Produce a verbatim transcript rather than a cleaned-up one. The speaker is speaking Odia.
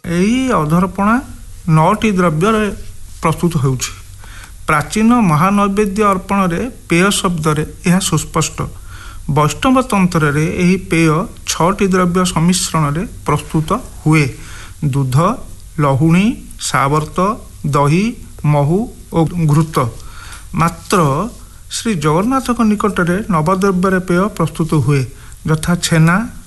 ଏହି ଅଧରପଣା ନଅଟି ଦ୍ରବ୍ୟରେ ପ୍ରସ୍ତୁତ ହେଉଛି। ପ୍ରାଚୀନ ମହାନୈବେଦ୍ୟ ଅର୍ପଣରେ ପେୟ ଶବ୍ଦରେ ଏହା ସୁସ୍ପଷ୍ଟ। ବୈଷ୍ଣବ ତନ୍ତ୍ରରେ ଏହି ପେୟ ଛଅଟି ଦ୍ରବ୍ୟ ସମ୍ମିଶ୍ରଣରେ ପ୍ରସ୍ତୁତ ହୁଏ। ଦୁଧ, ଲହୁଣୀ, ସାବର୍ତ, ଦହି, ମହୁ ଓ ଘୃତ। ମାତ୍ର ଶ୍ରୀ ଜଗନ୍ନାଥଙ୍କ ନିକଟରେ ନବଦ୍ରବ୍ୟରେ ପେୟ ପ୍ରସ୍ତୁତ ହୁଏ, ଯଥା ଛେନା,